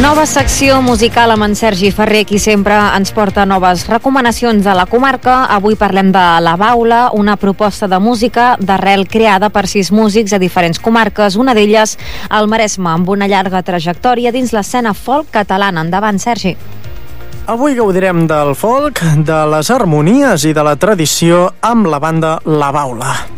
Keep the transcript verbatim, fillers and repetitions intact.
Nova secció musical amb en Sergi Ferrer, qui sempre ens porta noves recomanacions de la comarca. Avui parlem de La Baula, una proposta de música d'arrel creada per sis músics a diferents comarques, una d'elles al Maresme, amb una llarga trajectòria dins l'escena folk catalana. Endavant, Sergi. Avui gaudirem del folk, de les harmonies i de la tradició amb la banda La Baula.